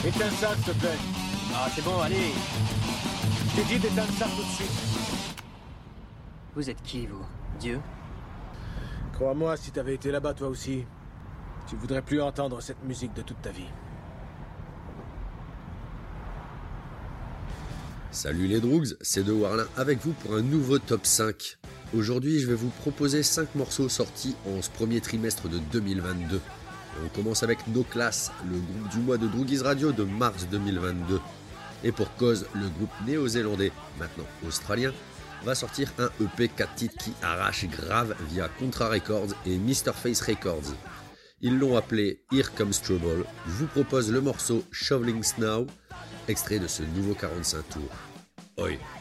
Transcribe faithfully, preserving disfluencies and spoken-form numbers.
Éteins ça, s'il te plaît. Ah, c'est bon, allez. Je t'ai dit d'éteindre ça tout de suite. Vous êtes qui, vous? Dieu? Crois-moi, si t'avais été là-bas toi aussi, tu voudrais plus entendre cette musique de toute ta vie. Salut les Droogs, c'est De Warlin avec vous pour un nouveau top cinq. Aujourd'hui, je vais vous proposer cinq morceaux sortis en ce premier trimestre de deux mille vingt-deux. Et on commence avec No Class, le groupe du mois de Droogies Radio de mars deux mille vingt-deux. Et pour cause, le groupe néo-zélandais, maintenant australien, va sortir un E P quatre titres qui arrache grave via Contra Records et Mister Face Records. Ils l'ont appelé Here Comes Trouble. Je vous propose le morceau Shoveling Snow, extrait de ce nouveau quarante-cinq tours. Oi.